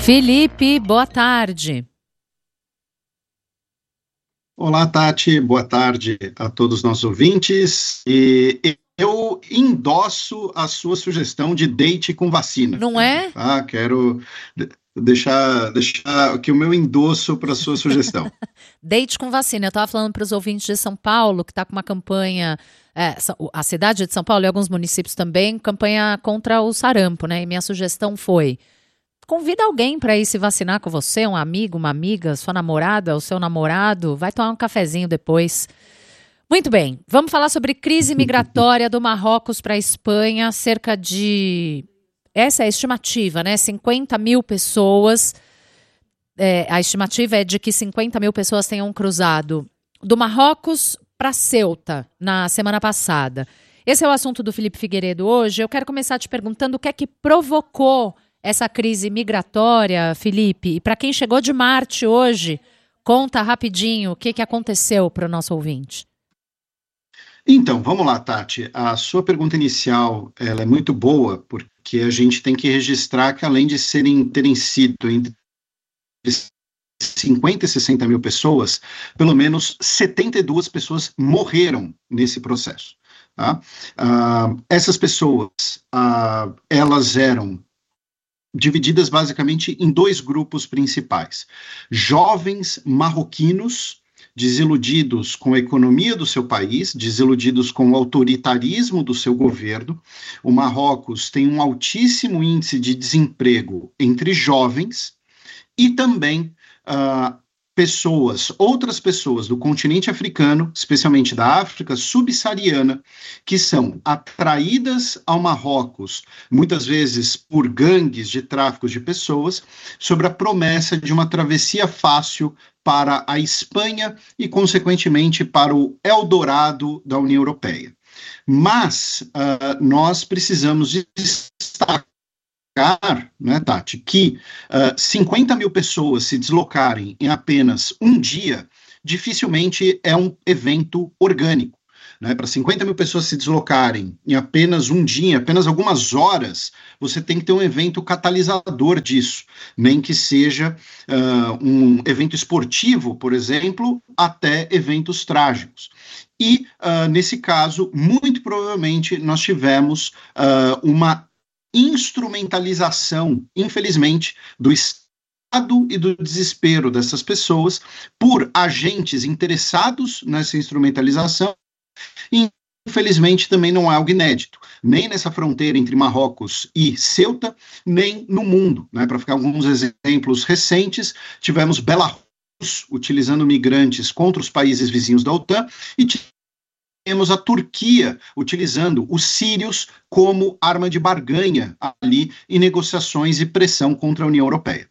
Felipe, boa tarde. Olá, Tati, boa tarde a todos os nossos ouvintes. Eu endosso a sua sugestão de date com vacina. Não é? Tá? Quero deixar aqui o meu endosso para a sua sugestão. Date com vacina. Eu estava falando para os ouvintes de São Paulo, que está com uma campanha, a cidade de São Paulo e alguns municípios também, campanha contra o sarampo, né? E minha sugestão foi: convida alguém para ir se vacinar com você, um amigo, uma amiga, sua namorada, o seu namorado, vai tomar um cafezinho depois. Muito bem, vamos falar sobre crise migratória do Marrocos para a Espanha, cerca de, essa é a estimativa, né? 50 mil pessoas, a estimativa é de que 50 mil pessoas tenham cruzado do Marrocos para Ceuta na semana passada. Esse é o assunto do Felipe Figueiredo hoje. Eu quero começar te perguntando o que é que provocou essa crise migratória, Felipe. E para quem chegou de Marte hoje, conta rapidinho o que aconteceu para o nosso ouvinte. Então, vamos lá, Tati. A sua pergunta inicial, ela é muito boa, porque a gente tem que registrar que, além de terem sido entre 50 e 60 mil pessoas, pelo menos 72 pessoas morreram nesse processo. Tá? Essas pessoas, elas eram divididas basicamente em dois grupos principais. Jovens marroquinos, desiludidos com a economia do seu país, desiludidos com o autoritarismo do seu governo. O Marrocos tem um altíssimo índice de desemprego entre jovens e também outras pessoas do continente africano, especialmente da África subsaariana, que são atraídas ao Marrocos, muitas vezes por gangues de tráfico de pessoas, sobre a promessa de uma travessia fácil para a Espanha e, consequentemente, para o Eldorado da União Europeia. Mas nós precisamos destacar, né, Tati, que 50 mil pessoas se deslocarem em apenas um dia, dificilmente é um evento orgânico. Né? Para 50 mil pessoas se deslocarem em apenas um dia, apenas algumas horas, você tem que ter um evento catalisador disso, nem que seja um evento esportivo, por exemplo, até eventos trágicos. E, nesse caso, muito provavelmente, nós tivemos uma instrumentalização, infelizmente, do Estado e do desespero dessas pessoas por agentes interessados nessa instrumentalização. E, infelizmente, também não é algo inédito, nem nessa fronteira entre Marrocos e Ceuta, nem no mundo. Né? Para ficar alguns exemplos recentes, tivemos Belarus utilizando migrantes contra os países vizinhos da OTAN e temos a Turquia utilizando os sírios como arma de barganha ali em negociações e pressão contra a União Europeia.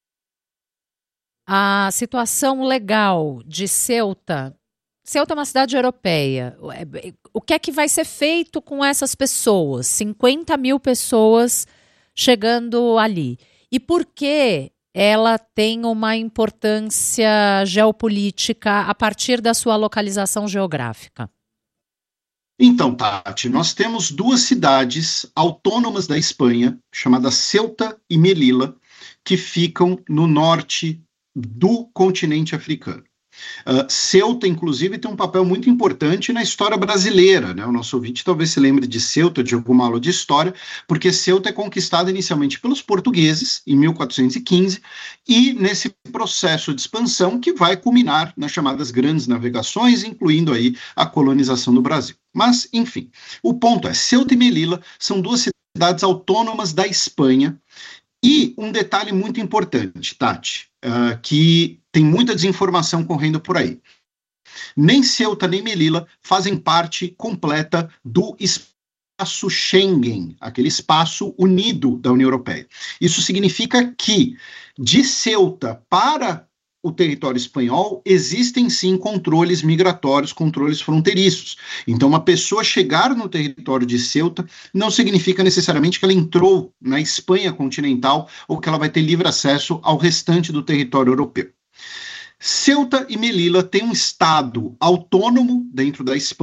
A situação legal de Ceuta é uma cidade europeia. O que é que vai ser feito com essas pessoas? 50 mil pessoas chegando ali. E por que ela tem uma importância geopolítica a partir da sua localização geográfica? Então, Tati, nós temos duas cidades autônomas da Espanha, chamadas Ceuta e Melilla, que ficam no norte do continente africano. Ceuta, inclusive, tem um papel muito importante na história brasileira, né? O nosso ouvinte talvez se lembre de Ceuta, de alguma aula de história, porque Ceuta é conquistada inicialmente pelos portugueses, em 1415, e nesse processo de expansão que vai culminar nas chamadas grandes navegações, incluindo aí a colonização do Brasil. Mas, enfim, o ponto é, Ceuta e Melilla são duas cidades autônomas da Espanha. E um detalhe muito importante, Tati, que tem muita desinformação correndo por aí. Nem Ceuta nem Melilla fazem parte completa do espaço Schengen, aquele espaço unido da União Europeia. Isso significa que de Ceuta para o território espanhol, existem sim controles migratórios, controles fronteiriços. Então, uma pessoa chegar no território de Ceuta não significa necessariamente que ela entrou na Espanha continental ou que ela vai ter livre acesso ao restante do território europeu. Ceuta e Melilla têm um estado autônomo dentro da Espanha,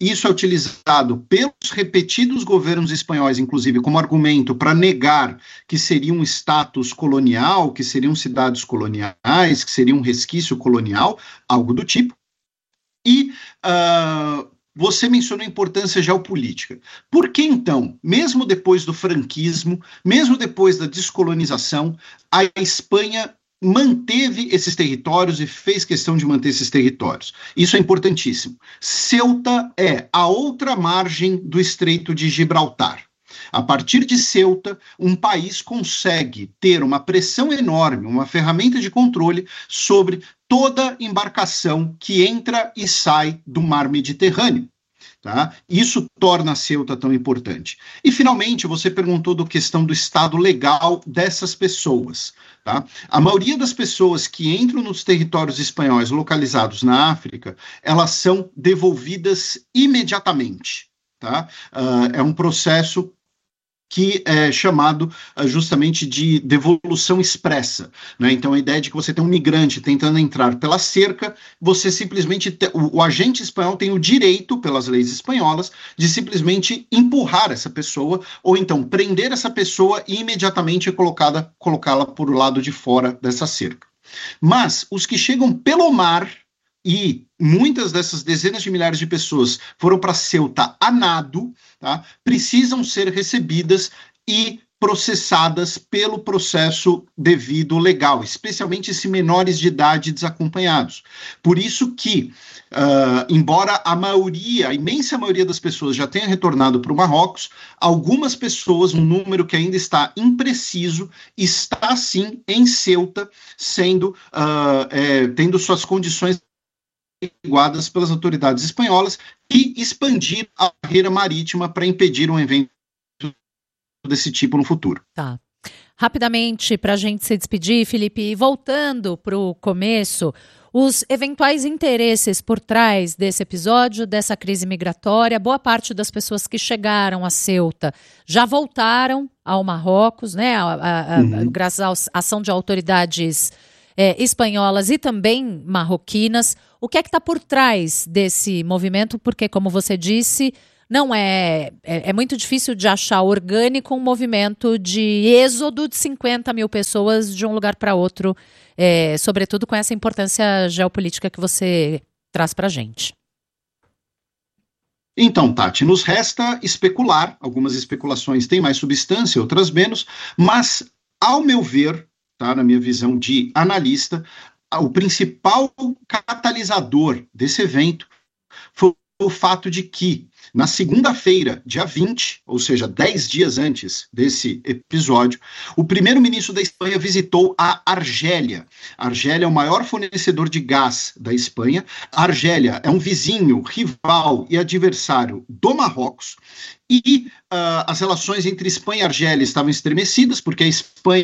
Isso é utilizado pelos repetidos governos espanhóis, inclusive, como argumento para negar que seria um status colonial, que seriam cidades coloniais, que seria um resquício colonial, algo do tipo. E você mencionou a importância geopolítica. Por que, então, mesmo depois do franquismo, mesmo depois da descolonização, a Espanha manteve esses territórios e fez questão de manter esses territórios? Isso é importantíssimo. Ceuta é a outra margem do Estreito de Gibraltar. A partir de Ceuta, um país consegue ter uma pressão enorme, uma ferramenta de controle sobre toda embarcação que entra e sai do mar Mediterrâneo. Tá? Isso torna a Ceuta tão importante. E, finalmente, você perguntou da questão do estado legal dessas pessoas. Tá? A maioria das pessoas que entram nos territórios espanhóis localizados na África, elas são devolvidas imediatamente. Tá? É um processo que é chamado justamente de devolução expressa, né? Então, a ideia de que você tem um migrante tentando entrar pela cerca, você simplesmente, o agente espanhol tem o direito, pelas leis espanholas, de simplesmente empurrar essa pessoa, ou então prender essa pessoa e imediatamente colocá-la por o lado de fora dessa cerca. Mas os que chegam pelo mar, e muitas dessas dezenas de milhares de pessoas foram para Ceuta a nado, tá? Precisam ser recebidas e processadas pelo processo devido legal, especialmente se menores de idade desacompanhados. Por isso que, embora a imensa maioria das pessoas já tenha retornado para o Marrocos, algumas pessoas, um número que ainda está impreciso, está sim em Ceuta, tendo suas condições averiguadas pelas autoridades espanholas e expandir a barreira marítima para impedir um evento desse tipo no futuro. Tá. Rapidamente, para a gente se despedir, Felipe, voltando para o começo, os eventuais interesses por trás desse episódio, dessa crise migratória, boa parte das pessoas que chegaram a Ceuta já voltaram ao Marrocos, né, graças à ação de autoridades espanholas e também marroquinas. O que é que está por trás desse movimento? Porque, como você disse, não é muito difícil de achar orgânico um movimento de êxodo de 50 mil pessoas de um lugar para outro, sobretudo com essa importância geopolítica que você traz para a gente. Então, Tati, nos resta especular. Algumas especulações têm mais substância, outras menos, mas, ao meu ver, tá, na minha visão de analista, o principal catalisador desse evento foi o fato de que, na segunda-feira, dia 20, ou seja, 10 dias antes desse episódio, o primeiro-ministro da Espanha visitou a Argélia. A Argélia é o maior fornecedor de gás da Espanha. A Argélia é um vizinho, rival e adversário do Marrocos. E as relações entre Espanha e Argélia estavam estremecidas, porque a Espanha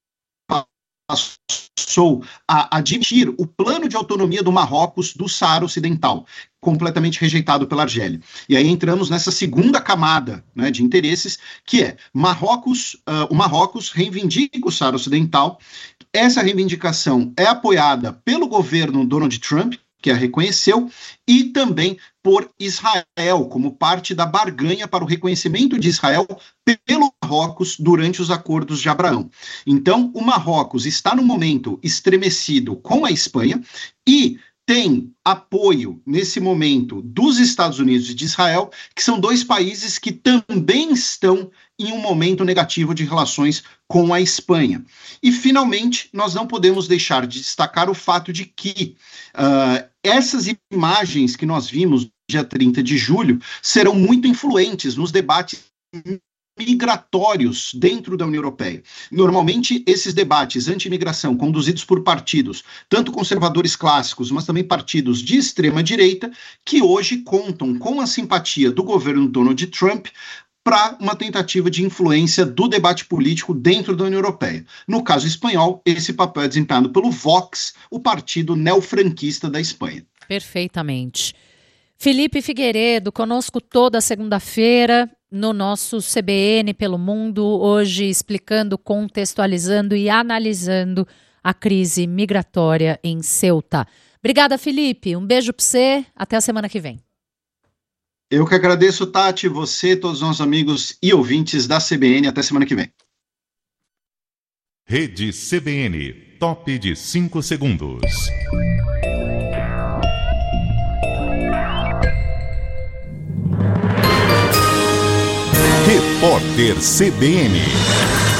passou a admitir o plano de autonomia do Marrocos do Saara Ocidental, completamente rejeitado pela Argélia. E aí entramos nessa segunda camada, né, de interesses, que é o Marrocos reivindica o Saara Ocidental. Essa reivindicação é apoiada pelo governo Donald Trump, que a reconheceu, e também por Israel, como parte da barganha para o reconhecimento de Israel pelo Marrocos durante os acordos de Abraão. Então, o Marrocos está no momento estremecido com a Espanha e tem apoio, nesse momento, dos Estados Unidos e de Israel, que são dois países que também estão em um momento negativo de relações com a Espanha. E, finalmente, nós não podemos deixar de destacar o fato de que essas imagens que nós vimos no dia 30 de julho serão muito influentes nos debates migratórios dentro da União Europeia. Normalmente, esses debates anti-imigração, conduzidos por partidos, tanto conservadores clássicos, mas também partidos de extrema-direita, que hoje contam com a simpatia do governo Donald Trump para uma tentativa de influência do debate político dentro da União Europeia. No caso espanhol, esse papel é desempenhado pelo Vox, o partido neofranquista da Espanha. Perfeitamente. Felipe Figueiredo, conosco toda segunda-feira no nosso CBN pelo Mundo, hoje explicando, contextualizando e analisando a crise migratória em Ceuta. Obrigada, Felipe. Um beijo para você. Até a semana que vem. Eu que agradeço, Tati, você, todos os nossos amigos e ouvintes da CBN. Até semana que vem. Rede CBN, top de 5 segundos. Repórter CBN.